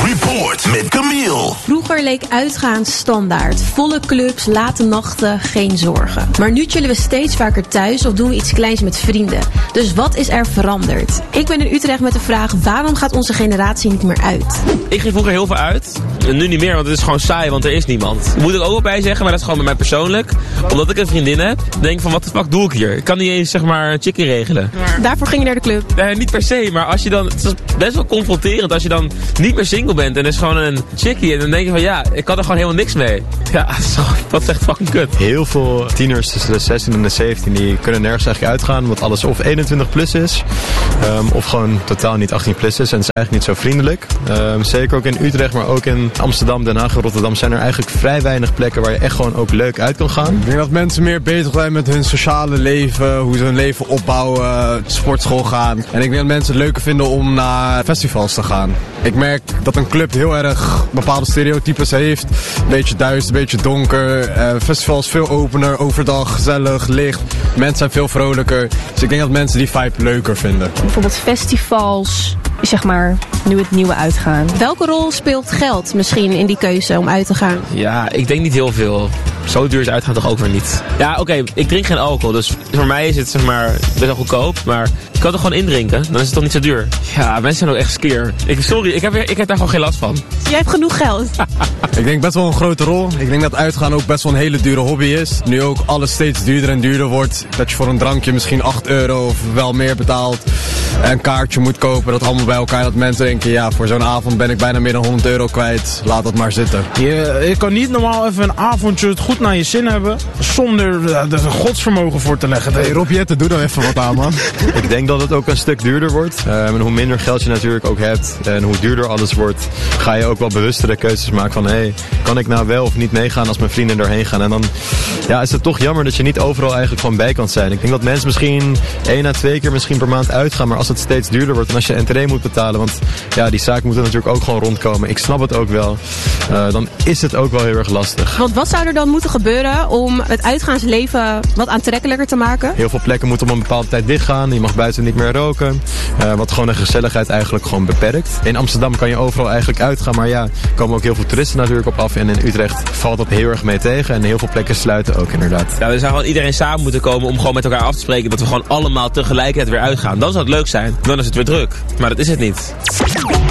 Report met Camille. Vroeger leek uitgaan standaard. Volle clubs, late nachten, geen zorgen. Maar nu chillen we steeds vaker thuis of doen we iets kleins met vrienden. Dus wat is er veranderd? Ik ben in Utrecht met de vraag: waarom gaat onze generatie niet meer uit? Ik ging vroeger heel veel uit. Nu niet meer, want het is gewoon saai, want er is niemand. Moet ik ook wel bij zeggen, maar dat is gewoon bij mij persoonlijk. Omdat ik een vriendin heb, denk ik van wat de fuck doe ik hier? Ik kan niet eens zeg maar een chickie regelen. Daarvoor ging je naar de club? Nee, niet per se, maar als je dan, het is best wel confronterend als je dan niet meer single bent en er is gewoon een chickie en dan denk je van ja, ik kan er gewoon helemaal niks mee. Ja, dat is echt fucking kut. Heel veel tieners tussen de 16 en de 17 die kunnen nergens eigenlijk uitgaan, omdat alles of 21 plus is, of gewoon totaal niet 18 plus is en het is eigenlijk niet zo vriendelijk. Zeker ook in Utrecht, maar ook in Amsterdam, Den Haag en Rotterdam zijn er eigenlijk vrij weinig plekken waar je echt gewoon ook leuk uit kan gaan. Ik denk dat mensen meer bezig zijn met hun sociale leven, hoe ze hun leven opbouwen, sportschool gaan. En ik denk dat mensen het leuker vinden om naar festivals te gaan. Ik merk dat een club heel erg bepaalde stereotypes heeft. Een beetje duister, een beetje donker. Festivals veel opener, overdag, gezellig, licht. Mensen zijn veel vrolijker. Dus ik denk dat mensen die vibe leuker vinden. Bijvoorbeeld festivals, zeg maar, nu het nieuwe uitgaan. Welke rol speelt geld misschien in die keuze om uit te gaan? Ja, ik denk niet heel veel. Zo duur is uitgaan toch ook weer niet. Ja, oké, ik drink geen alcohol, dus voor mij is het zeg maar best wel goedkoop. Maar ik kan het gewoon indrinken, dan is het toch niet zo duur. Ja, mensen zijn ook echt skeer. Sorry, ik heb daar gewoon geen last van. Jij hebt genoeg geld. Ik denk best wel een grote rol. Ik denk dat uitgaan ook best wel een hele dure hobby is. Nu ook alles steeds duurder en duurder wordt. Dat je voor een drankje misschien €8 of wel meer betaalt. En een kaartje moet kopen, dat allemaal bij elkaar. Dat mensen denken, ja, voor zo'n avond ben ik bijna meer dan €100 kwijt. Laat dat maar zitten. Je kan niet normaal even een avondje het goed naar je zin hebben, zonder er godsvermogen voor te leggen. Hey Rob Jetten, doe dan even wat aan, man. Ik denk dat het ook een stuk duurder wordt. En hoe minder geld je natuurlijk ook hebt en hoe duurder alles wordt, ga je ook wel bewustere keuzes maken van hey, kan ik nou wel of niet meegaan als mijn vrienden erheen gaan? En dan ja, is het toch jammer dat je niet overal eigenlijk gewoon bij kan zijn. Ik denk dat mensen misschien 1 à 2 keer misschien per maand uitgaan, maar als het steeds duurder wordt en als je entree moet betalen, want ja, die zaak moet er natuurlijk ook gewoon rondkomen. Ik snap het ook wel. Dan is het ook wel heel erg lastig. Want wat zou er dan moeten gebeuren om het uitgaansleven wat aantrekkelijker te maken? Heel veel plekken moeten om een bepaalde tijd dichtgaan. Je mag buiten niet meer roken. Wat gewoon de gezelligheid eigenlijk gewoon beperkt. In Amsterdam kan je overal eigenlijk uitgaan. Maar ja, er komen ook heel veel toeristen natuurlijk op af. En in Utrecht valt dat heel erg mee tegen. En heel veel plekken sluiten ook inderdaad. Ja, we zou gewoon iedereen samen moeten komen om gewoon met elkaar af te spreken. Dat we gewoon allemaal tegelijkertijd weer uitgaan. Dan zou het leuk zijn. Dan is het weer druk. Maar dat is het niet.